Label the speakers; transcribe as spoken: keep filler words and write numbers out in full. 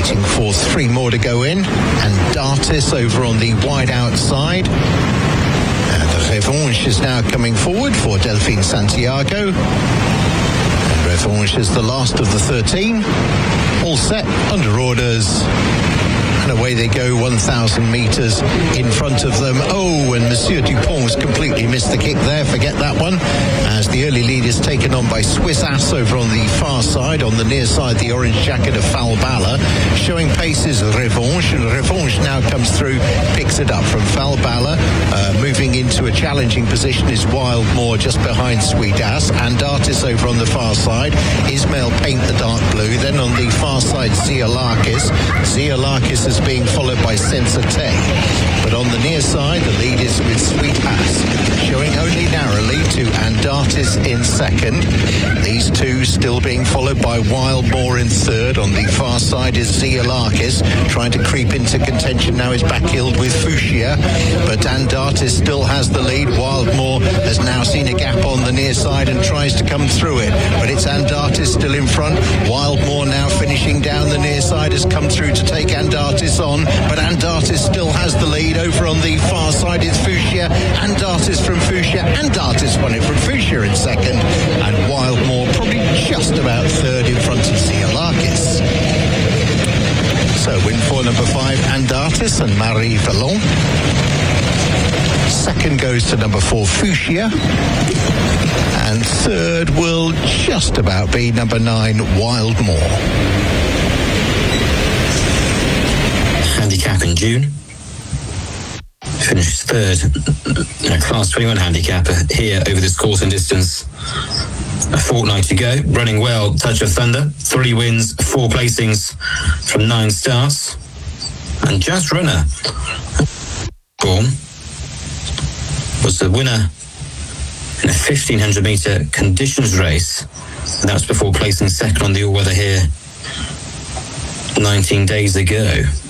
Speaker 1: waiting for three more to go in, and Dartis over on the wide outside. And Revanche is now coming forward for Delphine Santiago. And Revanche is the last of the thirteen. All set, under orders. And away they go, one thousand metres in front of them. Oh, and Monsieur Dupont's completely missed the kick there. Forget that one. As the early lead is taken on by Swiss Ass over on the far side. On the near side, the orange jacket of Falbala. Showing pace is Revanche. And Revanche now comes through, picks it up from Falbala. Uh, moving into a challenging position is Wildmoor just behind Sweet Ass. And Dartis over on the far side. Ismail Paint the dark blue. Then on the far side, Ziolakis. Ziolakis is being followed by Sensate. But on the near side, the lead is with Sweet Ass, showing only narrowly to Andartis in second. These two still being followed by Wildmoor in third. On the far side is Ziolakis, trying to creep into contention now, is back-heeled with Fuchsia. But Andartis still has the lead. Wildmoor has now seen a gap on the near side and tries to come through it. But it's Andartis still in front. Wildmoor now finishing down the near side, has come through to take Andartis on, but Andartis still has the lead. Over on the far side is Fuchsia. Andartis from Fuchsia. Andartis won it from Fuchsia in second, and Wildmoor probably just about third in front of Ziolakis. So win for number five, Andartis and Marie Vallon. Second goes to number four, Fuchsia. And third will just about be number nine, Wildmoor.
Speaker 2: Handicap in June. Finished third. A class twenty-one handicapper here over this course and distance. A fortnight to go. Running well, Touch of Thunder. Three wins, four placings from nine starts. And Just Runner Born was the winner in a fifteen hundred metre conditions race. And that was before placing second on the all-weather here nineteen days ago.